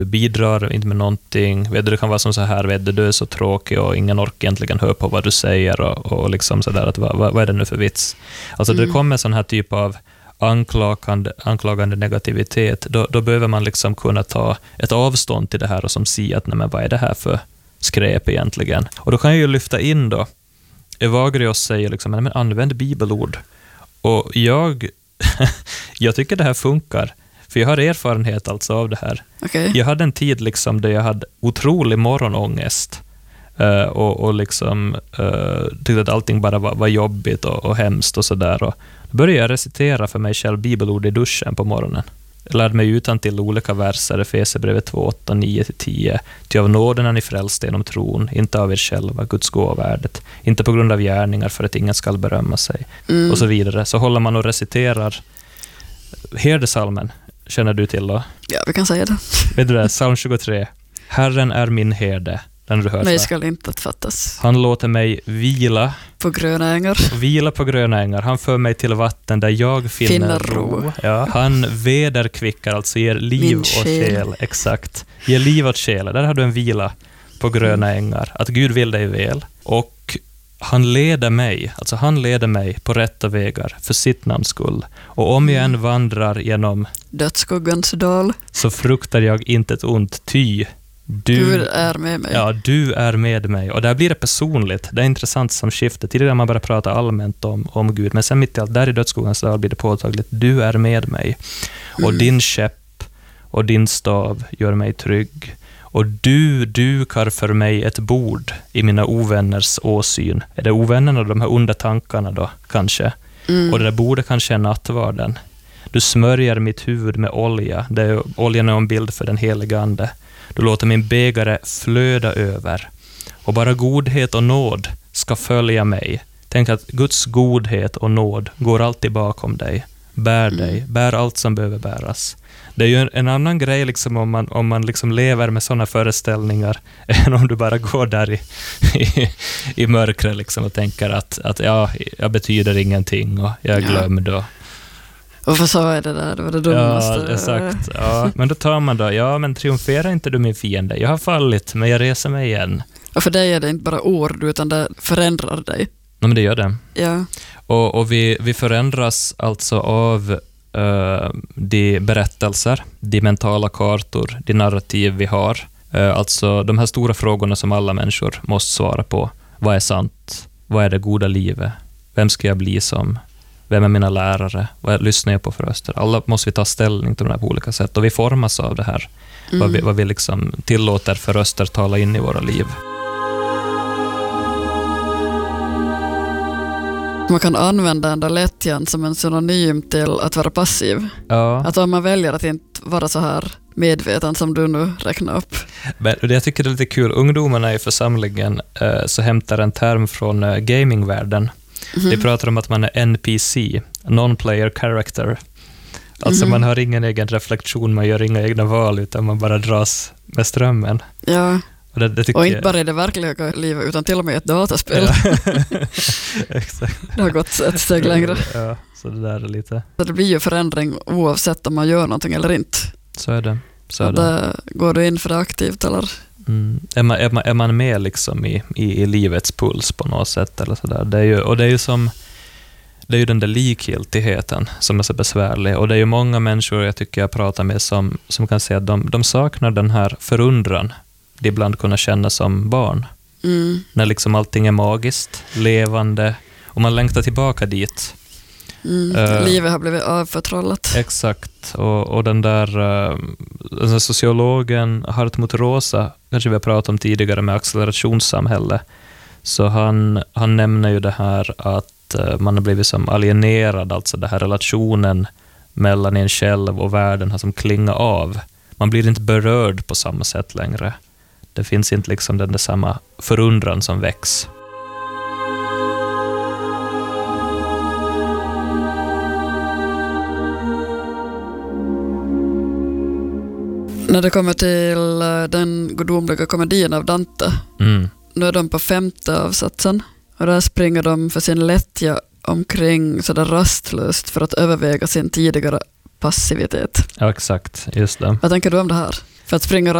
Du bidrar inte med någonting. Det kan vara som så här, du är så tråkig och ingen orkar egentligen höra på vad du säger och liksom sådär, att vad är det nu för vits? Alltså det kommer sån här typ av anklagande negativitet, då behöver man liksom kunna ta ett avstånd till det här och som säga att nej, men vad är det här för skräp egentligen? Och då kan jag ju lyfta in då, Evagrios säger liksom, men använd bibelord. Och jag tycker det här funkar. För jag har erfarenhet alltså av det här. Okay. Jag hade en tid liksom där jag hade otrolig morgonångest. Och liksom tyckte att allting bara var jobbigt och hemskt och sådär. Och då började jag recitera för mig själv bibelord i duschen på morgonen. Jag lärde mig utan till olika verser, Efesierbrevet 2, 8, 9-10. Ty av nåden är ni frälsta genom tron, inte av er själva, Guds gåvärdet, inte på grund av gärningar för att ingen skall berömma sig. Och så vidare. Så håller man och reciterar herdesalmen, känner du till då? Ja, vi kan säga det. Vet du det? Psalm 23. Herren är min herde. Den du hört, mig ska inte att fattas. Han låter mig vila på gröna ängar. Vila på gröna ängar. Han för mig till vatten där jag finner ro. Ja, han vederkvickar, alltså ger liv och själ. Exakt. Ger liv åt själen. Där har du en vila på gröna ängar. Att Gud vill dig väl. Och han leder mig på rätta vägar för sitt namns skull. Och om jag än vandrar genom dödsskuggans dal, så fruktar jag inte ett ont, ty Gud är med mig. Ja, du är med mig. Och där blir det personligt. Det är intressant som skifte. Tidigare man bara pratar allmänt om Gud. Men sen mitt i allt, där i dödsskuggans dal blir det påtagligt. Du är med mig. Och din käpp och din stav gör mig trygg. Och du dukar för mig ett bord i mina ovänners åsyn. Är det ovännerna, de här onda tankarna då, kanske? Och det där bordet kanske är nattvarden. Du smörjer mitt huvud med olja. Oljan är en bild för den heliga ande. Du låter min bägare flöda över. Och bara godhet och nåd ska följa mig. Tänk att Guds godhet och nåd går alltid bakom dig. Bär allt som behöver bäras. Det är ju en annan grej liksom om man liksom lever med sådana föreställningar än om du bara går där i mörkret liksom och tänker att jag betyder ingenting och jag är glömd och varför sa jag det där? Det var det dummaste. Ja, exakt. Ja, men då tar man då, men triumferar inte du min fiende? Jag har fallit, men jag reser mig igen. Och för dig är det inte bara ord, utan det förändrar dig. Nej, men det gör det. Ja. Och vi förändras alltså av de berättelser, de mentala kartor, de narrativ vi har. Alltså de här stora frågorna som alla människor måste svara på. Vad är sant? Vad är det goda livet? Vem ska jag bli som? Vem är mina lärare? Vad lyssnar jag på för röster? Alla måste vi ta ställning till de här på olika sätt. Och vi formas av det här. Vad vi liksom tillåter för röster tala in i våra liv. Man kan använda den där lättjan som en synonym till att vara passiv. Ja. Att om man väljer att inte vara så här medveten som du nu räknar upp. Men jag tycker det är lite kul. Ungdomarna i församlingen så hämtar en term från gamingvärlden. De pratar om att man är NPC, non-player character. Alltså man har ingen egen reflektion, man gör inga egna val utan man bara dras med strömmen. Ja. Och inte bara i det verkliga livet utan till och med ett dataspel. Ja. Exakt. Det har gått ett steg längre. Ja, så det där är lite. Så det blir ju förändring oavsett om man gör någonting eller inte. Så är det. Går du in för det aktivt eller? Är man med liksom i livets puls på något sätt eller sådär. Det är ju den där likgiltigheten som är så besvärlig. Och det är ju många människor jag pratar med som kan säga att de saknar den här förundran de ibland kunna känna som barn. När liksom allting är magiskt, levande och man längtar tillbaka dit. Livet har blivit avförtrollat. Exakt. Och den där sociologen Hartmut Rosa, kanske vi har pratat om tidigare med accelerationssamhälle, så han nämner ju det här att man har blivit som alienerad, alltså den här relationen mellan en själv och världen har som klingat av. Man blir inte berörd på samma sätt längre. Det finns inte liksom den där samma förundran som väcks. När det kommer till den gudomliga komedin av Dante, nu är de på 5:e avsatsen och där springer de för sin lättja omkring sådär rastlöst för att överväga sin tidigare passivitet. Ja, exakt, just det. Vad tänker du om det här? För att springa